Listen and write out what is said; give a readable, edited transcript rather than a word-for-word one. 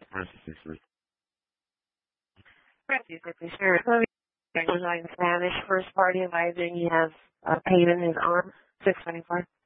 processing. Francis, sure. So in Spanish, first party advising he has pain in his arm, 624.